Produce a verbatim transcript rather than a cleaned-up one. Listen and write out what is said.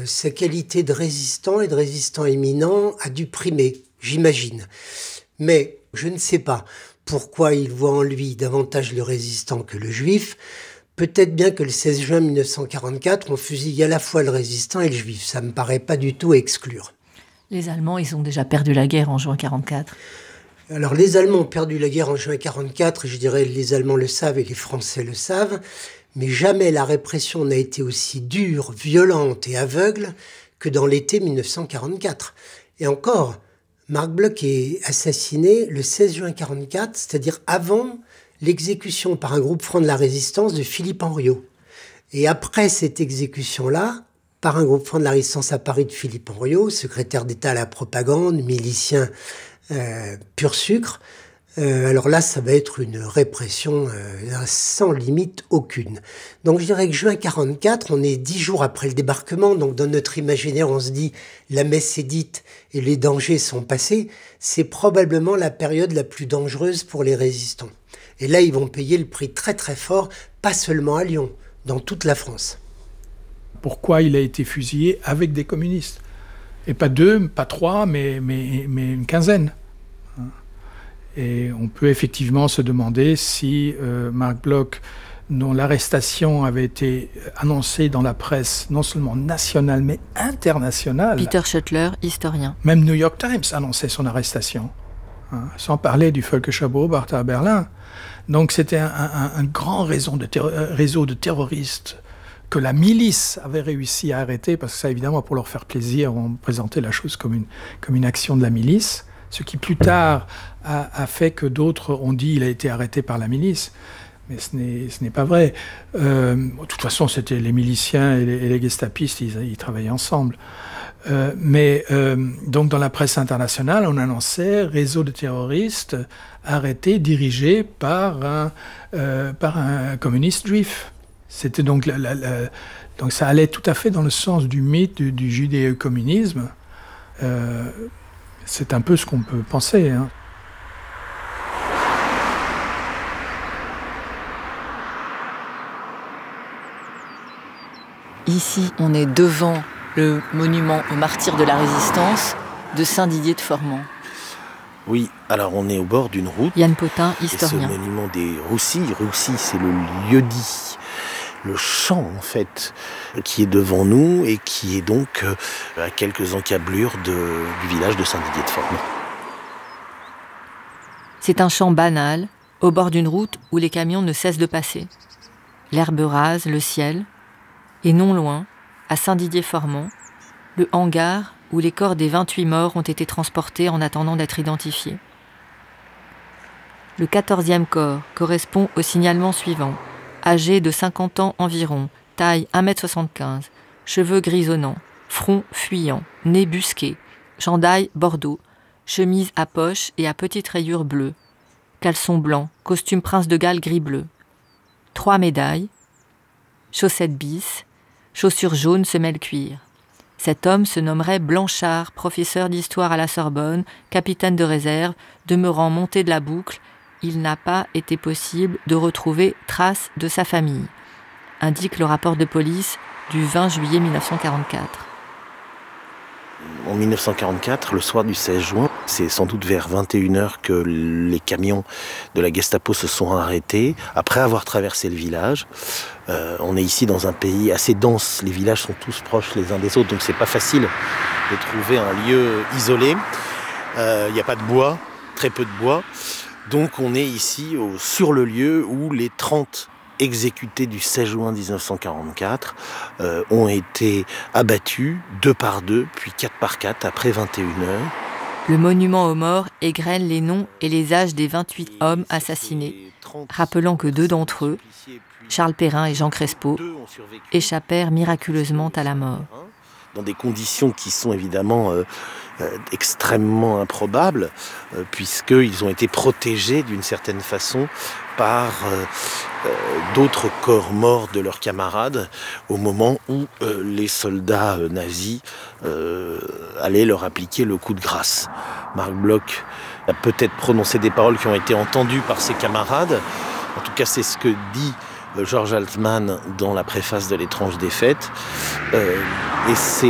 euh, sa qualité de résistant et de résistant éminent a dû primer, j'imagine. Mais je ne sais pas pourquoi il voit en lui davantage le résistant que le juif. Peut-être bien que le seize juin mille neuf cent quarante-quatre, on fusille à la fois le résistant et le juif. Ça me paraît pas du tout exclure. Les Allemands, ils ont déjà perdu la guerre en juin quarante-quatre. Alors, les Allemands ont perdu la guerre en juin quarante-quatre, je dirais les Allemands le savent et les Français le savent, mais jamais la répression n'a été aussi dure, violente et aveugle que dans l'été mille neuf cent quarante-quatre. Et encore, Marc Bloch est assassiné le seize juin quarante-quatre, c'est-à-dire avant l'exécution par un groupe franc de la résistance de Philippe Henriot. Et après cette exécution-là, par un groupe franc de la résistance à Paris de Philippe Henriot, secrétaire d'État à la propagande, milicien euh, pur sucre, euh, alors là, ça va être une répression euh, sans limite aucune. Donc je dirais que juin quarante-quatre, on est dix jours après le débarquement, donc dans notre imaginaire, on se dit la messe est dite et les dangers sont passés. C'est probablement la période la plus dangereuse pour les résistants. Et là, ils vont payer le prix très très fort, pas seulement à Lyon, dans toute la France. Pourquoi il a été fusillé avec des communistes ? Et pas deux, pas trois, mais, mais, mais une quinzaine. Et on peut effectivement se demander si euh, Marc Bloch, dont l'arrestation avait été annoncée dans la presse, non seulement nationale, mais internationale. Peter Schoettler, historien. Même New York Times annonçait son arrestation, hein, sans parler du Völkischer Beobachter à Berlin. Donc c'était un, un, un grand réseau de, terro- réseau de terroristes que la milice avait réussi à arrêter, parce que ça, évidemment, pour leur faire plaisir, on présentait la chose comme une, comme une action de la milice, ce qui plus tard a, a fait que d'autres ont dit qu'il a été arrêté par la milice. Mais ce n'est, ce n'est pas vrai. Euh, de toute façon, c'était les miliciens et les, et les gestapistes, ils, ils travaillaient ensemble. Euh, mais euh, donc dans la presse internationale, on annonçait réseau de terroristes arrêtés, dirigés par un, euh, par un communiste juif. C'était donc, la, la, la, donc ça allait tout à fait dans le sens du mythe du, du judéo-communisme. Euh, c'est un peu ce qu'on peut penser, hein. Ici, on est devant le monument aux martyrs de la résistance de Saint-Didier-de-Formans. Oui, alors on est au bord d'une route. Yann Potin, historien. Et ce monument des Roussy, Roussy c'est le lieu-dit, le champ en fait, qui est devant nous et qui est donc à quelques encablures de, du village de Saint-Didier-de-Formans. C'est un champ banal, au bord d'une route où les camions ne cessent de passer. L'herbe rase, le ciel, et non loin, à Saint-Didier-Formans, le hangar où les corps des vingt-huit morts ont été transportés en attendant d'être identifiés. Le quatorzième corps correspond au signalement suivant. Âgé de cinquante ans environ, taille un mètre soixante-quinze, cheveux grisonnants, front fuyant, nez busqué, chandail bordeaux, chemise à poche et à petites rayures bleues, caleçon blanc, costume prince de Galles gris-bleu. Trois médailles, chaussettes bis, chaussures jaunes, semelles cuir. Cet homme se nommerait Blanchard, professeur d'histoire à la Sorbonne, capitaine de réserve, demeurant monté de la boucle. Il n'a pas été possible de retrouver trace de sa famille, indique le rapport de police du vingt juillet mille neuf cent quarante-quatre. En mille neuf cent quarante-quatre, le soir du seize juin, c'est sans doute vers vingt et une heures que les camions de la Gestapo se sont arrêtés, après avoir traversé le village. Euh, on est ici dans un pays assez dense, les villages sont tous proches les uns des autres, donc c'est pas facile de trouver un lieu isolé. Il euh, n'y a pas de bois, très peu de bois. Donc on est ici au, sur le lieu où les trente exécutés du seize juin dix-neuf cent quarante-quatre euh, ont été abattus deux par deux, puis quatre par quatre après vingt et une heures. Le monument aux morts égrène les noms et les âges des vingt-huit hommes assassinés, rappelant que deux d'entre eux, Charles Perrin et Jean Crespo, échappèrent miraculeusement à la mort. Dans des conditions qui sont évidemment euh, euh, extrêmement improbables, euh, puisqu'ils ont été protégés d'une certaine façon par euh, euh, d'autres corps morts de leurs camarades au moment où euh, les soldats euh, nazis euh, allaient leur appliquer le coup de grâce. Marc Bloch a peut-être prononcé des paroles qui ont été entendues par ses camarades. En tout cas, c'est ce que dit Georges Altman dans la préface de L'étrange défaite. Euh, et c'est